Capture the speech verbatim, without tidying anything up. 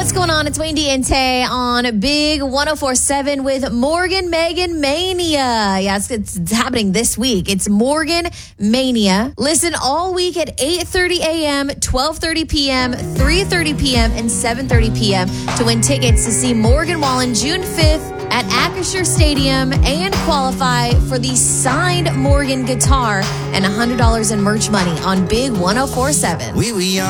What's going on? It's Wayne D and Tay on Big one oh four point seven with Morgan Megan Mania. Yes, it's, it's happening this week. It's Morgan Mania. Listen all week at eight thirty a.m., twelve thirty p.m., three thirty p.m., and seven thirty p.m. to win tickets to see Morgan Wallen June fifth at Acrisure Stadium and qualify for the signed Morgan guitar and one hundred dollars in merch money on Big one oh four point seven. We were young.